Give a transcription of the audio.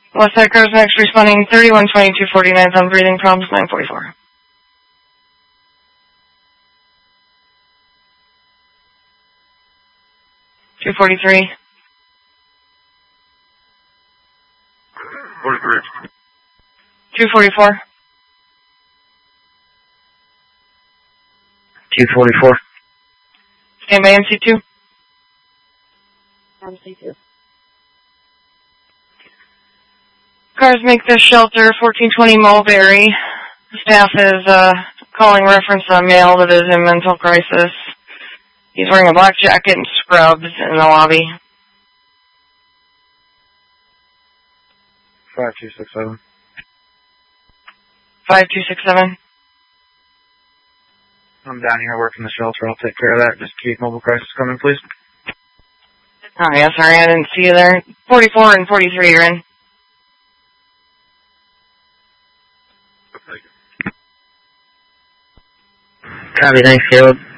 Westside Cars next responding 312249 on breathing problems 944. Two 43. 43. 244. 244. Stand by MC2. MC2. Cars make this shelter 1420 Mulberry. Staff is calling reference to a male that is in mental crisis. He's wearing a black jacket and scrubs in the lobby. 5267. 5267. I'm down here working the shelter. I'll take care of that. Just keep mobile crisis coming, please. Oh, yeah, sorry, I didn't see you there. 44 and 43 are in. Copy, thanks, Caleb.